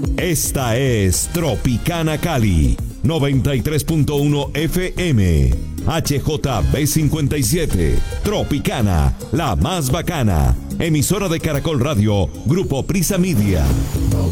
Esta es Tropicana Cali, 93.1 FM, HJB57, Tropicana, la más bacana, emisora de Caracol Radio, Grupo Prisa Media.